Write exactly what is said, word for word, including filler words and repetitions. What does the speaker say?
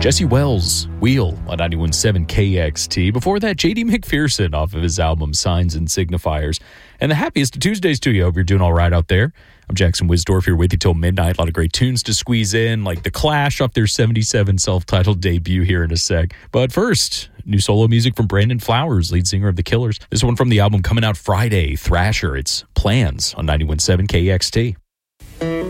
Jesse Wells, Wheel on ninety-one point seven K X T. Before that, J D McPherson off of his album Signs and Signifiers. And the happiest of Tuesdays to you. Hope you're doing all right out there. I'm Jackson Wisdorf here with you till midnight. A lot of great tunes to squeeze in, like The Clash off their seventy-seven self-titled debut here in a sec. But first, new solo music from Brandon Flowers, lead singer of The Killers. This one from the album coming out Friday, Thrasher. It's Plans on ninety-one point seven K X T.